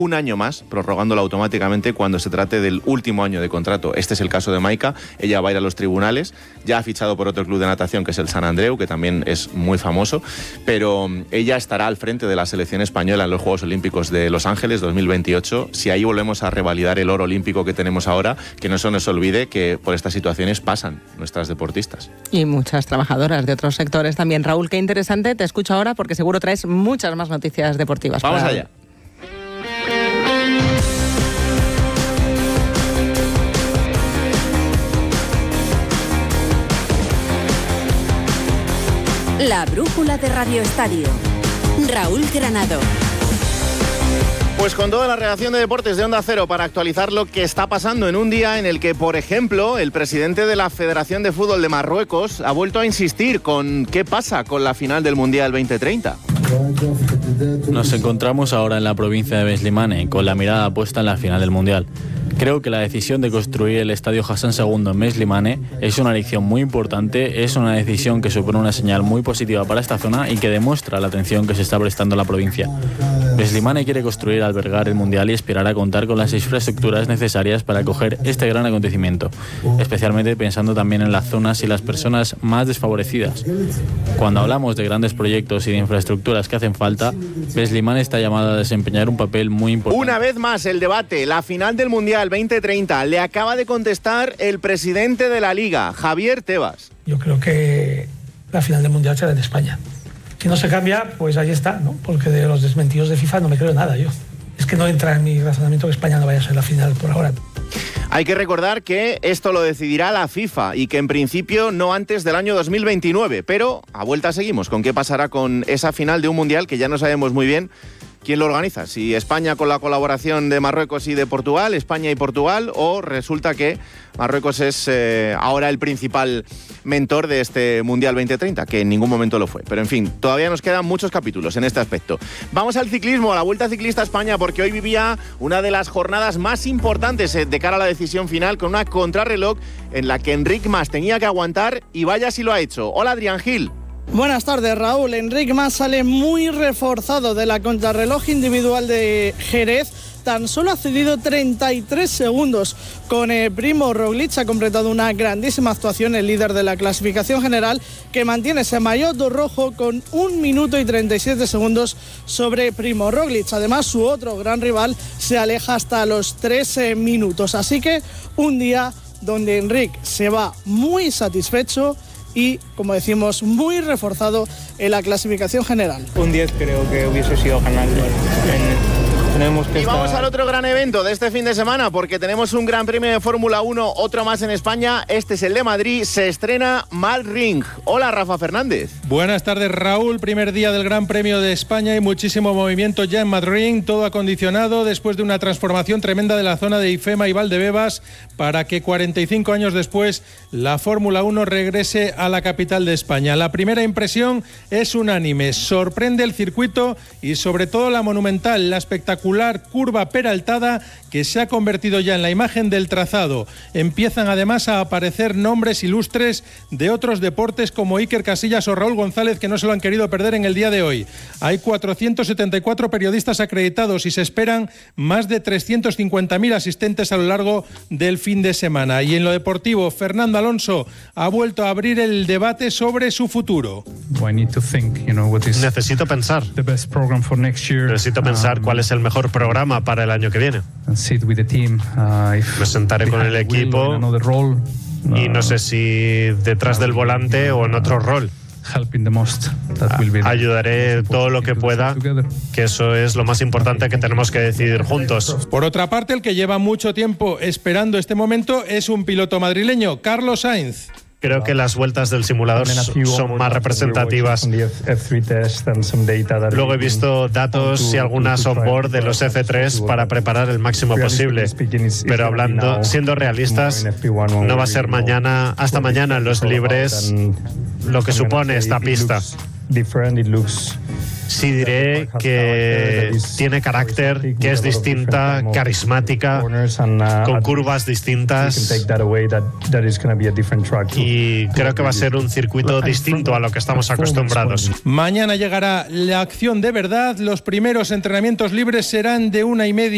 un año más, prorrogándolo automáticamente cuando se trate del último año de contrato. Este es el caso de Maika. Ella va a ir a los tribunales. Ya ha fichado por otro club de natación, que es el Sant Andreu, que también es muy famoso, pero ella estará al frente de la selección española en los Juegos Olímpicos de Los Ángeles 2028. Si ahí volvemos a revalidar el oro olímpico que tenemos ahora, que no se nos olvide que por estas situaciones pasan nuestras deportistas. Y muchas trabajadoras de otros sectores también. Raúl, qué interesante. Te escucho ahora porque seguro traes muchas más noticias deportivas. Vamos allá. La brújula de Radio Estadio. Raúl Granado. Pues con toda la redacción de deportes de Onda Cero para actualizar lo que está pasando en un día en el que, por ejemplo, el presidente de la Federación de Fútbol de Marruecos ha vuelto a insistir con qué pasa con la final del Mundial 2030. Nos encontramos ahora en la provincia de Beslimane, con la mirada puesta en la final del Mundial. Creo que la decisión de construir el estadio Hassan II en Beslimane es una elección muy importante, es una decisión que supone una señal muy positiva para esta zona y que demuestra la atención que se está prestando a la provincia. Beslimane quiere construir, albergar el Mundial y aspirar a contar con las infraestructuras necesarias para acoger este gran acontecimiento, especialmente pensando también en las zonas y las personas más desfavorecidas. Cuando hablamos de grandes proyectos y de infraestructuras que hacen falta, Beslimane está llamada a desempeñar un papel muy importante. Una vez más el debate, la final del Mundial 2030, le acaba de contestar el presidente de la Liga, Javier Tebas. Yo creo que la final del Mundial será en España. Si no se cambia, pues ahí está, ¿no? Porque de los desmentidos de FIFA no me creo nada yo. Es que no entra en mi razonamiento que España no vaya a ser la final por ahora. Hay que recordar que esto lo decidirá la FIFA y que en principio no antes del año 2029, pero a vuelta seguimos con qué pasará con esa final de un Mundial que ya no sabemos muy bien quién lo organiza, si España con la colaboración de Marruecos y de Portugal, España y Portugal, o resulta que Marruecos es ahora el principal mentor de este Mundial 2030, que en ningún momento lo fue. Pero en fin, todavía nos quedan muchos capítulos en este aspecto. Vamos al ciclismo, a la Vuelta Ciclista a España, porque hoy vivía una de las jornadas más importantes de cara a la decisión final, con una contrarreloj en la que Enric Mas tenía que aguantar, y vaya si lo ha hecho. Hola, Adrián Gil. Buenas tardes, Raúl. Enric Mas sale muy reforzado de la contrarreloj individual de Jerez. Tan solo ha cedido 33 segundos con Primo Roglic. Ha completado una grandísima actuación el líder de la clasificación general, que mantiene ese maillot rojo con 1 minuto y 37 segundos sobre Primo Roglic. Además, su otro gran rival se aleja hasta los 3 minutos. Así que un día donde Enric se va muy satisfecho y, como decimos, muy reforzado en la clasificación general. Un 10 creo que hubiese sido ganable. Y vamos al otro gran evento de este fin de semana, porque tenemos un gran premio de Fórmula 1, otro más en España. Este es el de Madrid, se estrena Malring. Hola, Rafa Fernández. Buenas tardes, Raúl. Primer día del Gran Premio de España y muchísimo movimiento ya en Madrid, todo acondicionado después de una transformación tremenda de la zona de Ifema y Valdebebas para que 45 años después la Fórmula 1 regrese a la capital de España. La primera impresión es unánime, sorprende el circuito y sobre todo la monumental, la espectacular curva peraltada que se ha convertido ya en la imagen del trazado. Empiezan además a aparecer nombres ilustres de otros deportes como Iker Casillas o Raúl González, que no se lo han querido perder en el día de hoy. Hay 474 periodistas acreditados y se esperan más de 350.000 asistentes a lo largo del fin de semana. Y en lo deportivo, Fernando Alonso ha vuelto a abrir el debate sobre su futuro. Necesito pensar. Necesito pensar cuál es el mejor programa para el año que viene. Me sentaré con el equipo y no sé si detrás del volante o en otro rol. Ayudaré todo lo que pueda, que eso es lo más importante que tenemos que decidir juntos. Por otra parte, el que lleva mucho tiempo esperando este momento es un piloto madrileño, Carlos Sainz. Creo que las vueltas del simulador son más representativas. Luego he visto datos y algunas onboard de los F3 para preparar el máximo posible. Pero siendo realistas, no va a ser hasta mañana en los libres lo que supone esta pista. Sí diré que tiene carácter, que es distinta, carismática, con curvas distintas, y creo que va a ser un circuito distinto a lo que estamos acostumbrados. Mañana llegará la acción de verdad. Los primeros entrenamientos libres serán de 1:30